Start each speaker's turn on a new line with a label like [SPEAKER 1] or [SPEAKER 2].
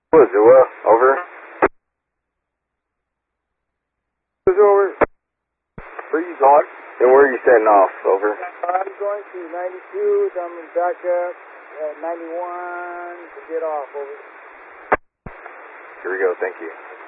[SPEAKER 1] Missoula, over.
[SPEAKER 2] Over.
[SPEAKER 1] Where are you going? And where are you setting off? Over.
[SPEAKER 2] I'm going to 92, so I'm going to back up at 91 to get off. Over.
[SPEAKER 1] Here we go, thank you.